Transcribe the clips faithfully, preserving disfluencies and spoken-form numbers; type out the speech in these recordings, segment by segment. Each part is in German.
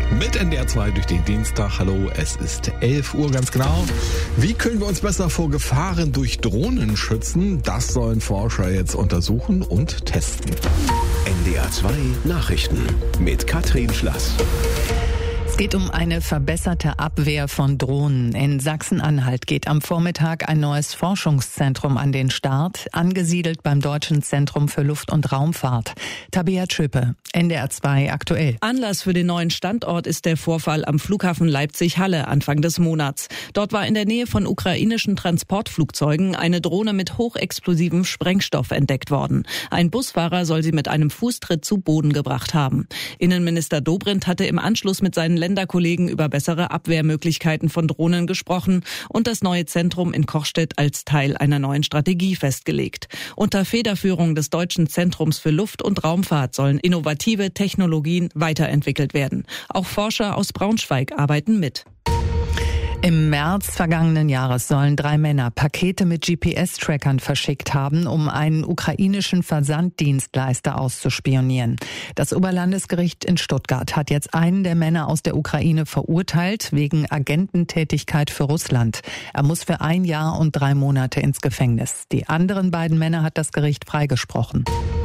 Mit N D R zwei durch den Dienstag. Hallo, es ist elf Uhr ganz genau. Wie können wir uns besser vor Gefahren durch Drohnen schützen? Das sollen Forscher jetzt untersuchen und testen. N D R zwei Nachrichten mit Katrin Schlass. Es geht um eine verbesserte Abwehr von Drohnen. In Sachsen-Anhalt geht am Vormittag ein neues Forschungszentrum an den Start, angesiedelt beim Deutschen Zentrum für Luft- und Raumfahrt. Tabea Tschöpe, N D R zwei aktuell. Anlass für den neuen Standort ist der Vorfall am Flughafen Leipzig-Halle Anfang des Monats. Dort war in der Nähe von ukrainischen Transportflugzeugen eine Drohne mit hochexplosivem Sprengstoff entdeckt worden. Ein Busfahrer soll sie mit einem Fußtritt zu Boden gebracht haben. Innenminister Dobrindt hatte im Anschluss mit seinen Länderkollegen über bessere Abwehrmöglichkeiten von Drohnen gesprochen und das neue Zentrum in Kochstedt als Teil einer neuen Strategie festgelegt. Unter Federführung des Deutschen Zentrums für Luft- und Raumfahrt sollen innovative Technologien weiterentwickelt werden. Auch Forscher aus Braunschweig arbeiten mit. Im März vergangenen Jahres sollen drei Männer Pakete mit G P S-Trackern verschickt haben, um einen ukrainischen Versanddienstleister auszuspionieren. Das Oberlandesgericht in Stuttgart hat jetzt einen der Männer aus der Ukraine verurteilt wegen Agententätigkeit für Russland. Er muss für ein Jahr und drei Monate ins Gefängnis. Die anderen beiden Männer hat das Gericht freigesprochen.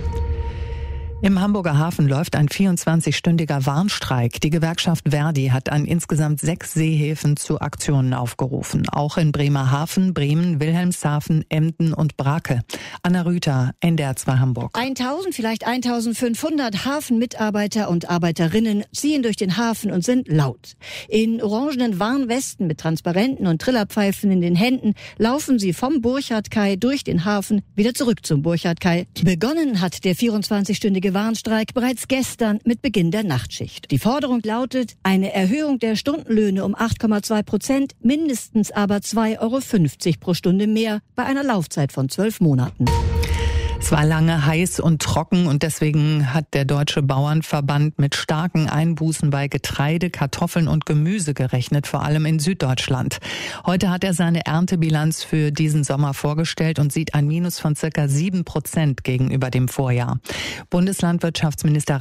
Im Hamburger Hafen läuft ein vierundzwanzigstündiger Warnstreik. Die Gewerkschaft Verdi hat an insgesamt sechs Seehäfen zu Aktionen aufgerufen. Auch in Bremerhaven, Bremen, Wilhelmshaven, Emden und Brake. Anna Rüther, N D R zwei Hamburg. eintausend, vielleicht eintausendfünfhundert Hafenmitarbeiter und Arbeiterinnen ziehen durch den Hafen und sind laut. In orangenen Warnwesten mit Transparenten und Trillerpfeifen in den Händen laufen sie vom Burchardkai durch den Hafen wieder zurück zum Burchardkai. Begonnen hat der vierundzwanzigstündige Warnstreik bereits gestern mit Beginn der Nachtschicht. Die Forderung lautet eine Erhöhung der Stundenlöhne um acht Komma zwei Prozent, mindestens aber zwei Euro fünfzig pro Stunde mehr bei einer Laufzeit von zwölf Monaten. Es war lange heiß und trocken und deswegen hat der Deutsche Bauernverband mit starken Einbußen bei Getreide, Kartoffeln und Gemüse gerechnet, vor allem in Süddeutschland. Heute hat er seine Erntebilanz für diesen Sommer vorgestellt und sieht ein Minus von circa sieben Prozent gegenüber dem Vorjahr. Bundeslandwirtschaftsminister